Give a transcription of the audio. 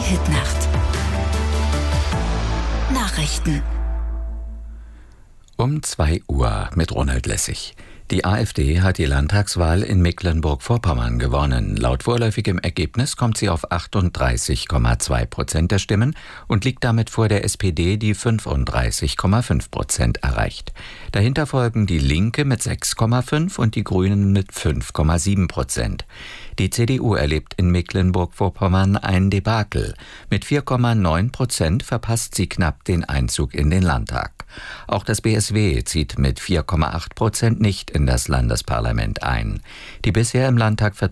Hitnacht. Nachrichten. Um 2 Uhr mit Ronald Lessig. Die AfD hat die Landtagswahl in Mecklenburg-Vorpommern gewonnen. Laut vorläufigem Ergebnis kommt sie auf 38,2% der Stimmen und liegt damit vor der SPD, die 35,5% erreicht. Dahinter folgen die Linke mit 6,5% und die Grünen mit 5,7%. Die CDU erlebt in Mecklenburg-Vorpommern ein Debakel. Mit 4,9% verpasst sie knapp den Einzug in den Landtag. Auch das BSW zieht mit 4,8% nicht in das Landesparlament ein. Die bisher im Landtag vertretenen